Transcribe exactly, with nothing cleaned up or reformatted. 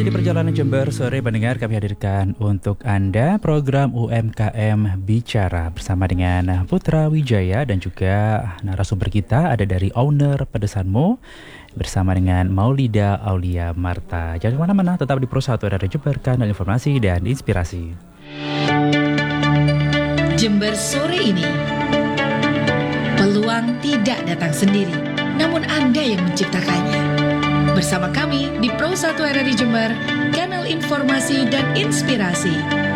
di Perjalanan Jember Sore pendengar, kami hadirkan untuk Anda program U M K M Bicara bersama dengan Putra Wijaya dan juga narasumber kita ada dari owner Pedesanmu bersama dengan Maulida Aulia Marta. Jangan kemana-mana, tetap di Pro satu Radio Jember, kanal informasi dan inspirasi. Jember sore ini, peluang tidak datang sendiri, namun Anda yang menciptakannya. Bersama kami di Pro satu R R I Jember, kanal informasi dan inspirasi.